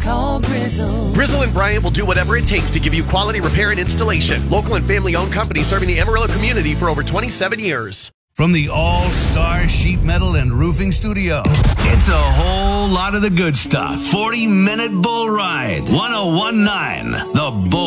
Call Grizzle. Grizzle and Bryant will do whatever it takes to give you quality repair and installation. Local and family-owned company serving the Amarillo community for over 27 years. From the All-Star Sheet Metal and Roofing Studio, it's a whole lot of the good stuff. 40-minute bull ride. 1019, The Bull.